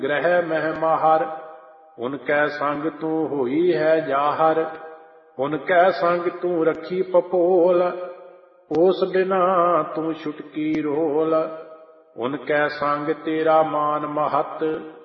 ਗ੍ਰਹਿ ਮਹਿ ਮਾਹਰ। ਉਨ ਕੈ ਸੰਗ ਤੂੰ ਹੋਈ ਹੈ ਜਾਹਰ। ਉਨ ਕੈ ਸੰਗ ਤੂੰ ਰੱਖੀ ਪਪੋਲ। ਉਸ ਬਿਨਾ ਤੂੰ ਛੁਟਕੀ ਰੋਲ। ਉਨ ਕੈ ਸੰਗ ਤੇਰਾ ਮਾਨ ਮਹਤ।